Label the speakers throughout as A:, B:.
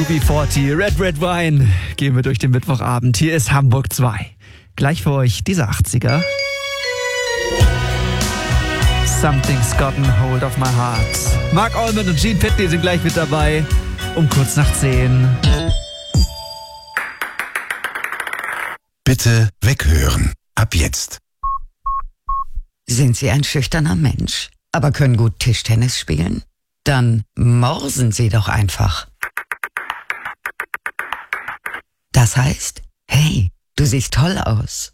A: UB40, Red Red Wine. Gehen wir durch den Mittwochabend. Hier ist Hamburg 2. Gleich für euch diese 80er. Something's gotten hold of my heart. Mark Allman und Gene Pitney sind gleich mit dabei. Um kurz nach 10.
B: Bitte weghören. Ab jetzt.
C: Sind Sie ein schüchterner Mensch, aber können gut Tischtennis spielen? Dann morsen Sie doch einfach. Das heißt, hey, du siehst toll aus.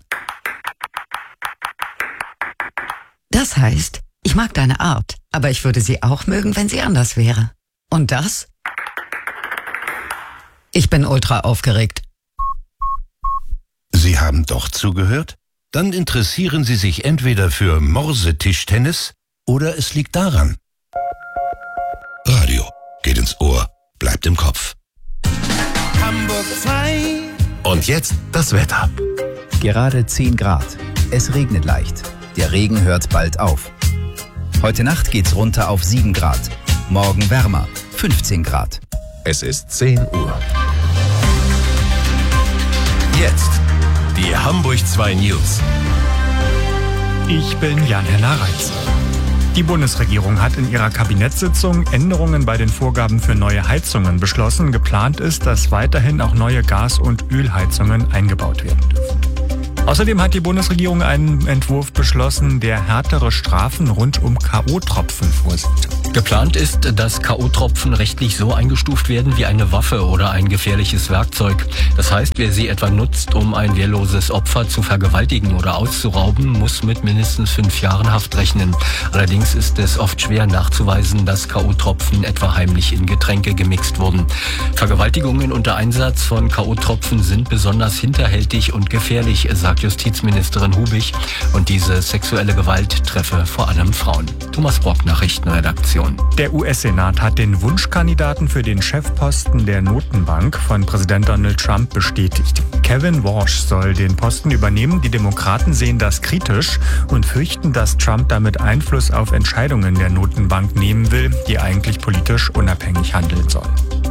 C: Das heißt, ich mag deine Art, aber ich würde sie auch mögen, wenn sie anders wäre. Und das? Ich bin ultra aufgeregt.
B: Sie haben doch zugehört? Dann interessieren Sie sich entweder für Morsetischtennis oder es liegt daran. Radio geht ins Ohr, bleibt im Kopf.
D: Hamburg 2.
B: Und jetzt das Wetter.
E: Gerade 10 Grad. Es regnet leicht. Der Regen hört bald auf. Heute Nacht geht's runter auf 7 Grad. Morgen wärmer, 15 Grad.
F: Es ist 10 Uhr.
B: Jetzt die Hamburg 2 News.
G: Ich bin Jan-Henner Reitz. Die Bundesregierung hat in ihrer Kabinettssitzung Änderungen bei den Vorgaben für neue Heizungen beschlossen. Geplant ist, dass weiterhin auch neue Gas- und Ölheizungen eingebaut werden dürfen. Außerdem hat die Bundesregierung einen Entwurf beschlossen, der härtere Strafen rund um K.O.-Tropfen vorsieht.
H: Geplant ist, dass K.O.-Tropfen rechtlich so eingestuft werden wie eine Waffe oder ein gefährliches Werkzeug. Das heißt, wer sie etwa nutzt, um ein wehrloses Opfer zu vergewaltigen oder auszurauben, muss mit mindestens 5 Jahren Haft rechnen. Allerdings ist es oft schwer nachzuweisen, dass K.O.-Tropfen etwa heimlich in Getränke gemixt wurden. Vergewaltigungen unter Einsatz von K.O.-Tropfen sind besonders hinterhältig und gefährlich, sagt Justizministerin Hubich. Und diese sexuelle Gewalt treffe vor allem Frauen. Thomas Brock, Nachrichtenredaktion.
G: Der US-Senat hat den Wunschkandidaten für den Chefposten der Notenbank von Präsident Donald Trump bestätigt. Kevin Walsh soll den Posten übernehmen. Die Demokraten sehen das kritisch und fürchten, dass Trump damit Einfluss auf Entscheidungen der Notenbank nehmen will, die eigentlich politisch unabhängig handeln sollen.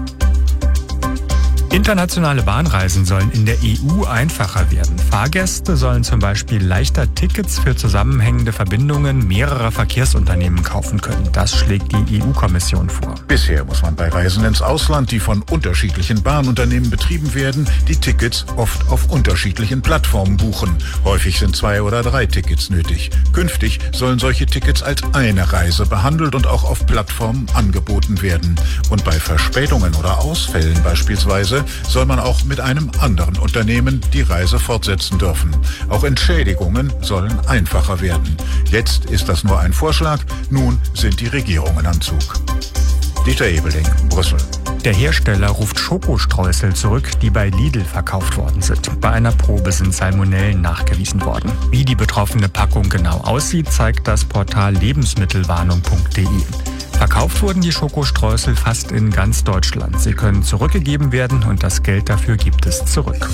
G: Internationale Bahnreisen sollen in der EU einfacher werden. Fahrgäste sollen zum Beispiel leichter Tickets für zusammenhängende Verbindungen mehrerer Verkehrsunternehmen kaufen können. Das schlägt die EU-Kommission vor.
I: Bisher muss man bei Reisen ins Ausland, die von unterschiedlichen Bahnunternehmen betrieben werden, die Tickets oft auf unterschiedlichen Plattformen buchen. Häufig sind 2 oder 3 Tickets nötig. Künftig sollen solche Tickets als eine Reise behandelt und auch auf Plattformen angeboten werden. Und bei Verspätungen oder Ausfällen beispielsweise soll man auch mit einem anderen Unternehmen die Reise fortsetzen dürfen. Auch Entschädigungen sollen einfacher werden. Jetzt ist das nur ein Vorschlag, nun sind die Regierungen am Zug. Dieter Ebeling, Brüssel.
G: Der Hersteller ruft Schokostreusel zurück, die bei Lidl verkauft worden sind. Bei einer Probe sind Salmonellen nachgewiesen worden. Wie die betroffene Packung genau aussieht, zeigt das Portal lebensmittelwarnung.de. Verkauft wurden die Schokostreusel fast in ganz Deutschland. Sie können zurückgegeben werden und das Geld dafür gibt es zurück.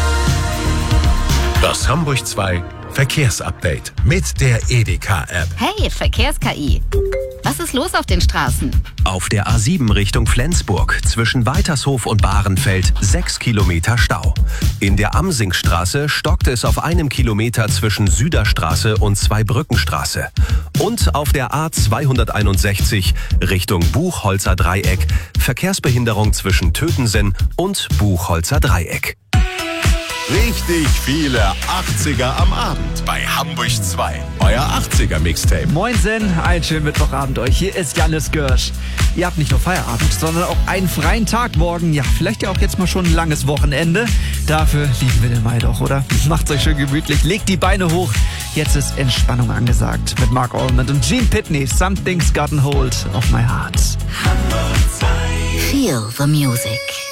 B: Das Hamburg 2 Verkehrsupdate mit der Edeka-App.
J: Hey, Verkehrs-KI. Was ist los auf den Straßen?
K: Auf der A7 Richtung Flensburg zwischen Weitershof und Bahrenfeld 6 Kilometer Stau. In der Amsingstraße stockte es auf 1 Kilometer zwischen Süderstraße und Zweibrückenstraße. Und auf der A261 Richtung Buchholzer Dreieck Verkehrsbehinderung zwischen Tötensen und Buchholzer Dreieck.
F: Richtig viele 80er am Abend bei Hamburg 2. Euer 80er Mixtape.
A: Moinsen, einen schönen Mittwochabend euch. Hier ist Jannis Görsch. Ihr habt nicht nur Feierabend, sondern auch einen freien Tag morgen. Ja, vielleicht ja auch jetzt mal schon ein langes Wochenende. Dafür lieben wir den Mai doch, oder? Macht's euch schön gemütlich, legt die Beine hoch. Jetzt ist Entspannung angesagt mit Mark Allman und Gene Pitney. Something's gotten hold of my heart.
J: Feel the music.